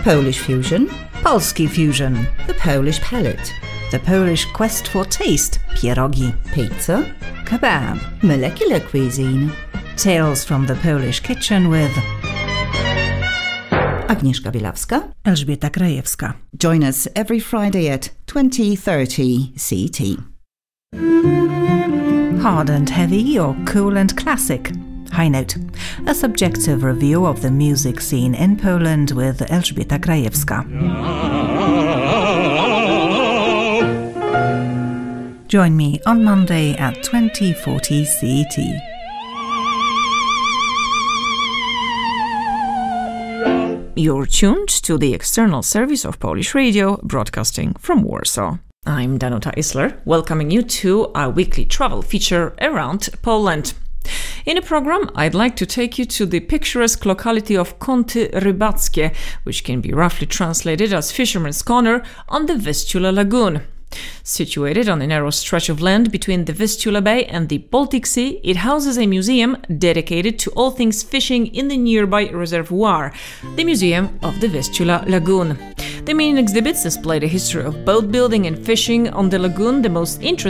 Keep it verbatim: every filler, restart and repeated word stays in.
Polish fusion, Polski fusion, the Polish palate, the Polish quest for taste, pierogi, pizza, kebab, molecular cuisine. Tales from the Polish kitchen with Agnieszka Bielawska, Elżbieta Krajewska. Join us every Friday at twenty thirty C T. Hard and heavy or cool and classic? High Note, a subjective review of the music scene in Poland with Elżbieta Krajewska. Join me on Monday at twenty forty C E T. You're tuned to the external service of Polish Radio, broadcasting from Warsaw. I'm Danuta Isler, welcoming you to our weekly travel feature around Poland. In the program, I'd like to take you to the picturesque locality of Kąty Rybackie, which can be roughly translated as Fisherman's Corner on the Vistula Lagoon. Situated on a narrow stretch of land between the Vistula Bay and the Baltic Sea, it houses a museum dedicated to all things fishing in the nearby reservoir, the Museum of the Vistula Lagoon. The main exhibits display the history of boat building and fishing on the lagoon, the most interesting